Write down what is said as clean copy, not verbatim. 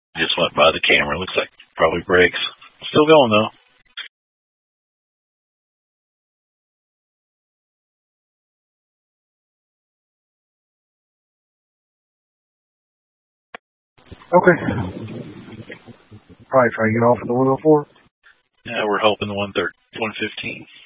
Just went by the camera. Looks like probably brakes. Still going though. Okay. Probably try to get off at the 104. Yeah, we're hoping the 115.